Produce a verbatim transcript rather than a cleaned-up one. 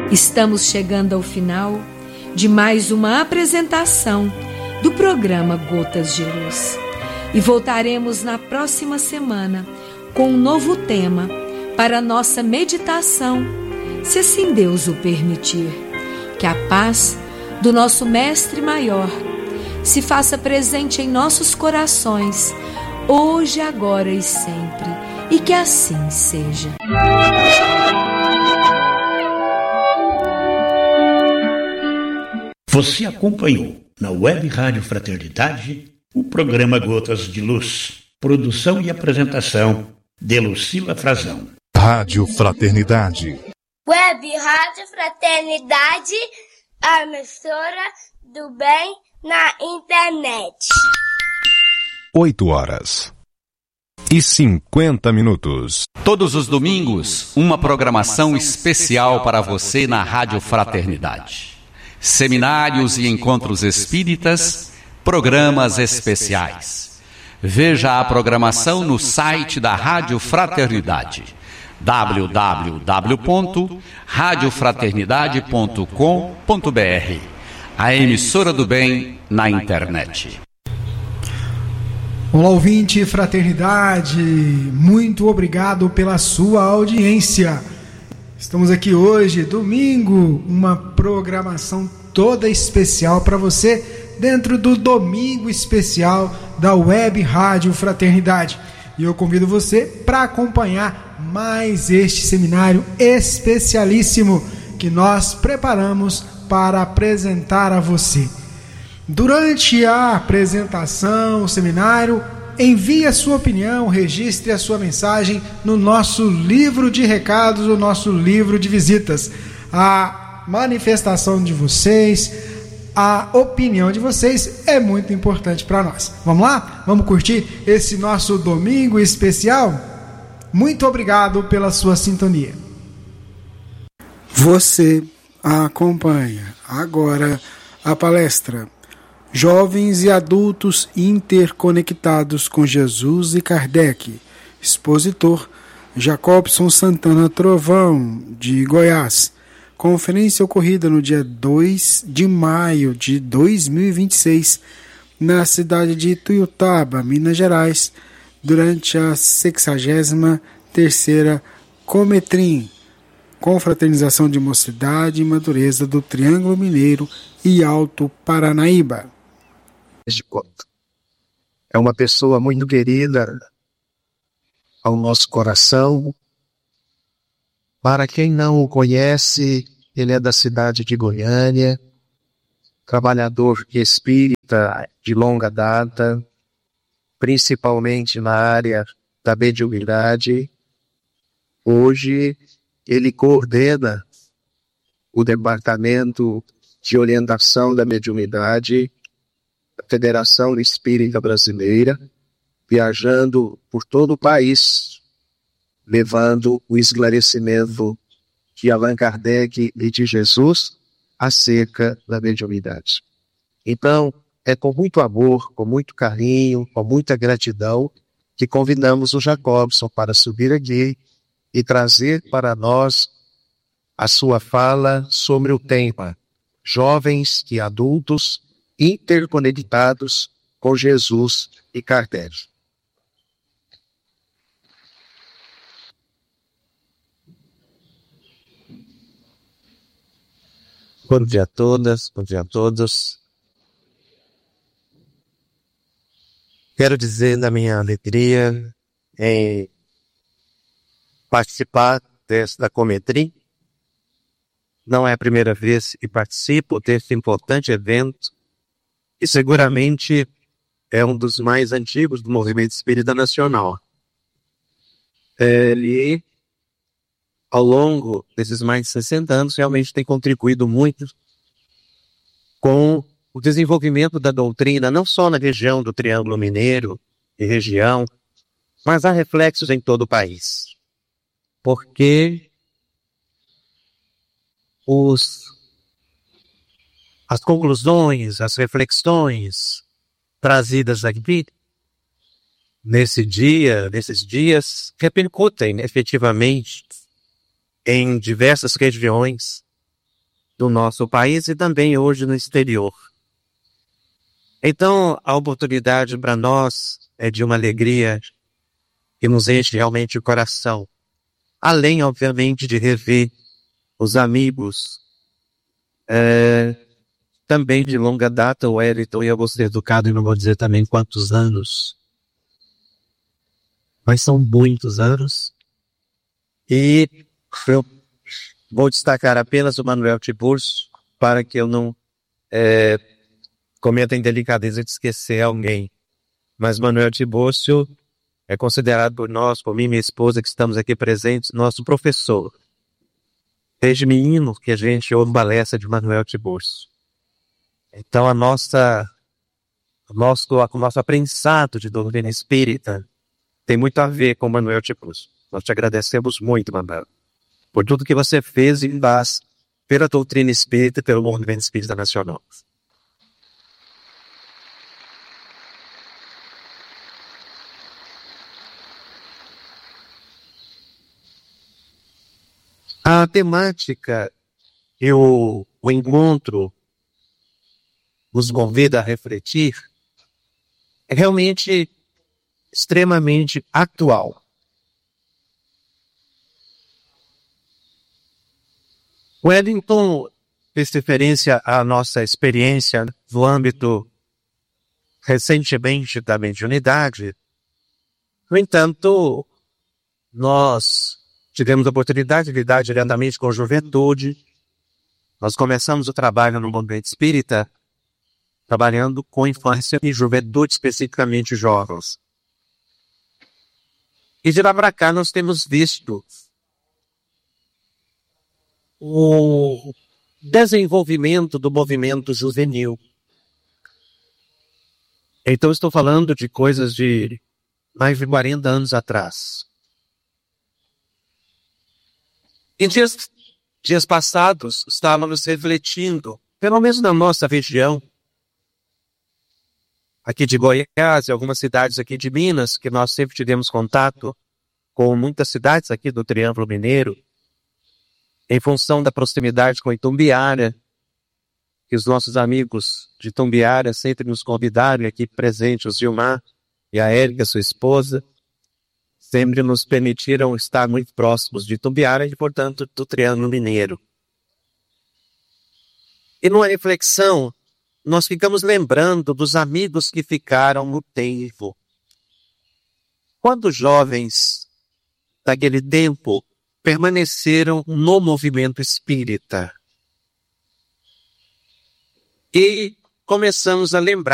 Estamos chegando ao final de mais uma apresentação do programa Gotas de Luz. E voltaremos na próxima semana com um novo tema para nossa meditação, se assim Deus o permitir. Que a paz do nosso Mestre Maior se faça presente em nossos corações, hoje, agora e sempre, e que assim seja. Você acompanhou na Web Rádio Fraternidade o programa Gotas de Luz. Produção e apresentação de Lucila Frazão. Rádio Fraternidade. Web Rádio Fraternidade, a emissora do bem na internet. Oito horas e cinquenta minutos. Todos os domingos, uma programação especial para você na Rádio Fraternidade. Seminários e encontros espíritas, programas especiais. Veja a programação no site da Rádio Fraternidade, w w w ponto rádio fraternidade ponto com ponto b r, a emissora do bem na internet. Olá, ouvinte Fraternidade, muito obrigado pela sua audiência. Estamos aqui hoje, domingo, uma programação toda especial para você, dentro do Domingo Especial da Web Rádio Fraternidade. E eu convido você para acompanhar mais este seminário especialíssimo que nós preparamos para apresentar a você. Durante a apresentação, o seminário, envie a sua opinião, registre a sua mensagem no nosso livro de recados, o nosso livro de visitas. A manifestação de vocês, a opinião de vocês é muito importante para nós. Vamos lá? Vamos curtir esse nosso domingo especial? Muito obrigado pela sua sintonia. Você acompanha agora a palestra Jovens e Adultos Interconectados com Jesus e Kardec. Expositor Jacobson Santana Trovão, de Goiás. Conferência ocorrida no dia dois de maio de dois mil e vinte e seis, na cidade de Ituiutaba, Minas Gerais, durante a sexagésima terceira Cometrim, Confraternização de Mocidade e Madureza do Triângulo Mineiro e Alto Paranaíba. De conta. É uma pessoa muito querida ao nosso coração. Para quem não o conhece, ele é da cidade de Goiânia, trabalhador espírita de longa data, principalmente na área da mediunidade. Hoje ele coordena o Departamento de Orientação da Mediunidade da Federação Espírita Brasileira, viajando por todo o país, levando o esclarecimento de Allan Kardec e de Jesus acerca da mediunidade. Então, é com muito amor, com muito carinho, com muita gratidão, que convidamos o Jacobson para subir aqui e trazer para nós a sua fala sobre o tema Jovens e Adultos Interconectados com Jesus e Kardec. Bom dia a todas, bom dia a todos. Quero dizer da minha alegria em participar desta Cometrim. Não é a primeira vez que participo desse importante evento e seguramente é um dos mais antigos do movimento espírita nacional. Ele, ao longo desses mais de sessenta anos, realmente tem contribuído muito com o desenvolvimento da doutrina, não só na região do Triângulo Mineiro e região, mas há reflexos em todo o país. Porque os, as conclusões, as reflexões trazidas aqui nesse dia, nesses dias, repercutem efetivamente em diversas regiões do nosso país e também hoje no exterior. Então, a oportunidade para nós é de uma alegria que nos enche realmente o coração. Além, obviamente, de rever os amigos, é, também de longa data, o Wellington e eu vou ser educado e não vou dizer também quantos anos. Mas são muitos anos. E eu vou destacar apenas o Manuel Tiburcio, para que eu não é, cometa a indelicadeza de esquecer alguém. Mas Manuel Tiburcio é considerado por nós, por mim e minha esposa, que estamos aqui presentes, nosso professor. Desde menino que a gente ouve palestra de Manuel Tiburcio. Então a nossa, o nosso, o nosso aprendizado de doutrina espírita tem muito a ver com Manuel Tiburcio. Nós te agradecemos muito, Manuel, por tudo que você fez e faz pela doutrina espírita e pelo movimento espírita nacional. A temática e o, o encontro nos convida a refletir é realmente extremamente atual. Wellington fez referência à nossa experiência no âmbito recentemente da mediunidade. No entanto, nós tivemos a oportunidade de lidar diretamente com a juventude. Nós começamos o trabalho no movimento espírita trabalhando com infância e juventude, especificamente jovens. E de lá para cá nós temos visto o desenvolvimento do movimento juvenil. Então estou falando de coisas de mais de quarenta anos atrás. Em dias, dias passados, estávamos refletindo, pelo menos na nossa região, aqui de Goiás e algumas cidades aqui de Minas, que nós sempre tivemos contato com muitas cidades aqui do Triângulo Mineiro, em função da proximidade com Itumbiara, que os nossos amigos de Itumbiara sempre nos convidaram, aqui presente o Gilmar e a Érica, sua esposa, sempre nos permitiram estar muito próximos de Itumbiara e, portanto, do Triângulo Mineiro. E numa reflexão, nós ficamos lembrando dos amigos que ficaram no tempo. Quantos jovens daquele tempo permaneceram no movimento espírita? E começamos a lembrar